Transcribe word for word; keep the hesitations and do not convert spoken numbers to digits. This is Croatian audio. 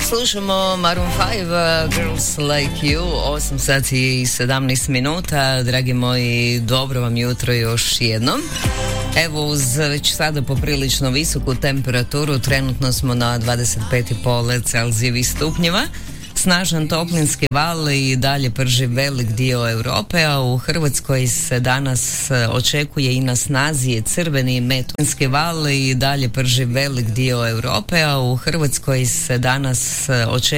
Slušamo Maroon five, uh, Girls Like You, osam sati i sedamnaest minuta. Dragi moji, dobro vam jutro još jednom. Evo, uz već sada poprilično visoku temperaturu, trenutno smo na dvadeset pet zarez pet Celzijevih stupnjeva. Snažan toplinski val i dalje prži velik dio Europe, a u Hrvatskoj se danas očekuje i na snazi je crveni meteorološki val i dalje prži velik dio Europe, a u Hrvatskoj se danas očekuje